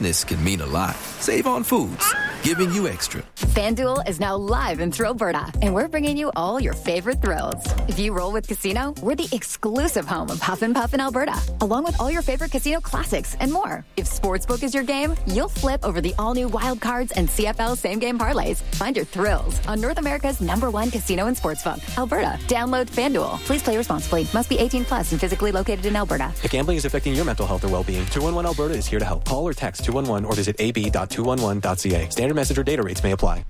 fitness can mean a lot. Save on foods, giving you extra. FanDuel is now live in Thrillberta, and we're bringing you all your favorite thrills. If you roll with Casino, we're the exclusive home of Huff and Puff in Alberta, along with all your favorite casino classics and more. If Sportsbook is your game, you'll flip over the all-new Wild Cards and CFL same-game parlays. Find your thrills on North America's #1 casino and sportsbook, Alberta. Download FanDuel. Please play responsibly. Must be 18 plus and physically located in Alberta. If gambling is affecting your mental health or well-being, 211 Alberta is here to help. Call or text 211 or visit ab.211.ca. Standard message or data rates may apply.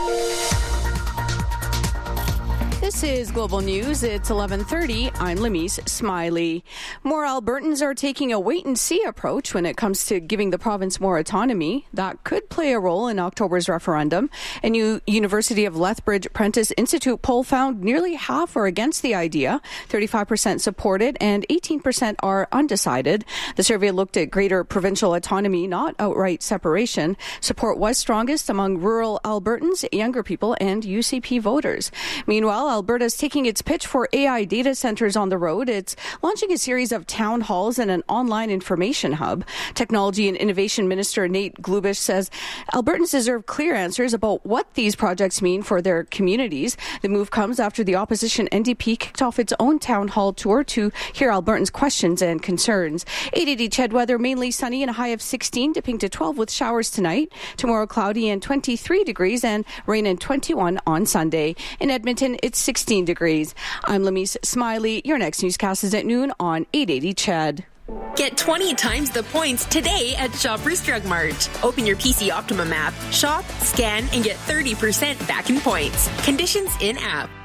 This is Global News. It's 11:30. I'm Lamise Smiley. More Albertans are taking a wait-and-see approach when it comes to giving the province more autonomy. That could play a role in October's referendum. A new University of Lethbridge Prentice Institute poll found nearly half are against the idea. 35% support it and 18% are undecided. The survey looked at greater provincial autonomy, not outright separation. Support was strongest among rural Albertans, younger people, and UCP voters. Meanwhile, Alberta is taking its pitch for AI data centres on the road. It's launching a series of town halls and an online information hub. Technology and Innovation Minister Nate Glubish says Albertans deserve clear answers about what these projects mean for their communities. The move comes after the opposition NDP kicked off its own town hall tour to hear Albertans' questions and concerns. 880 CHED weather, mainly sunny and a high of 16, dipping to 12 with showers tonight. Tomorrow, cloudy and 23 degrees and rain and 21 on Sunday. In Edmonton, it's 16 degrees. I'm Lamise Smiley. Your next newscast is at noon on 880 CHED. Get 20 times the points today at Shoppers Drug Mart. Open your PC Optimum app, shop, scan, and get 30% back in points. Conditions in app.